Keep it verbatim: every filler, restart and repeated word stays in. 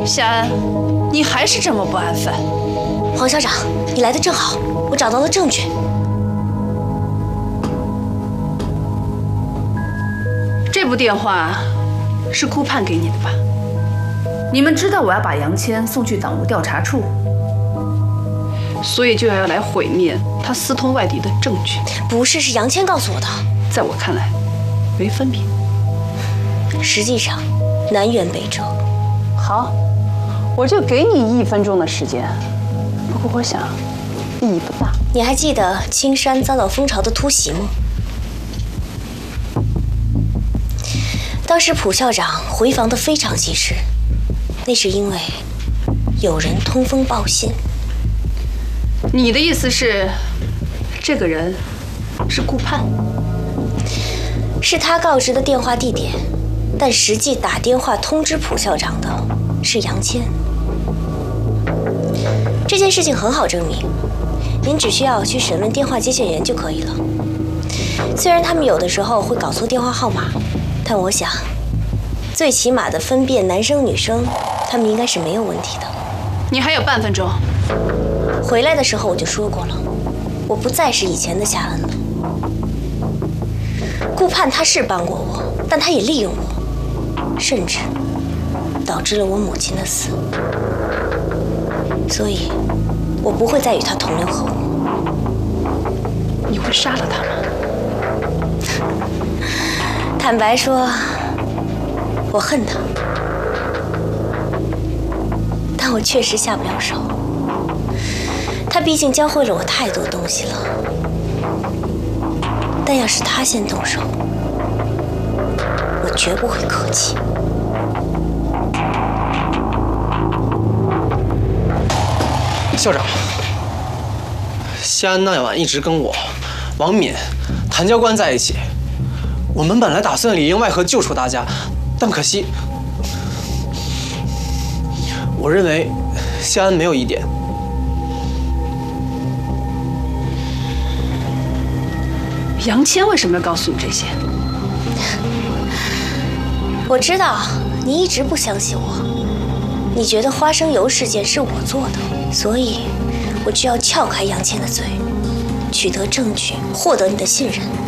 夏安，你还是这么不安分。 黄校长，你来的正好，我找到了证据。 这部电话是顾盼给你的吧？你们知道我要把杨谦送去党务调查处，所以就要来毁灭他私通外敌的证据。 不是，是杨谦告诉我的。 在我看来，没分别。 实际上，南辕北辙。 好，我就给你一分钟的时间。不过我想，意义不大。 你还记得青山遭到蜂巢的突袭吗？当时蒲校长回防得非常及时，那是因为有人通风报信。 你的意思是，这个人是顾盼？ 是他告知的电话地点，但实际打电话通知蒲校长的是杨谦。这件事情很好证明，您只需要去审问电话接线员就可以了。虽然他们有的时候会搞错电话号码，但我想，最起码的分辨男生女生，他们应该是没有问题的。 你还有半分钟。 回来的时候我就说过了，我不再是以前的夏恩了。顾盼他是帮过我，但他也利用我，甚至导致了我母亲的死。所以，我不会再与他同流合污。 你会杀了他吗？ 坦白说，我恨他，但我确实下不了手。他毕竟教会了我太多东西了。但要是他先动手，我绝不会客气。 校长，夏安那晚一直跟我、王敏、谭教官在一起。我们本来打算里应外合救出大家，但可惜，我认为夏安没有疑点。 杨谦为什么要告诉你这些？ 我知道你一直不相信我，你觉得花生油事件是我做的，所以我就要撬开杨谦的嘴，取得证据，获得你的信任。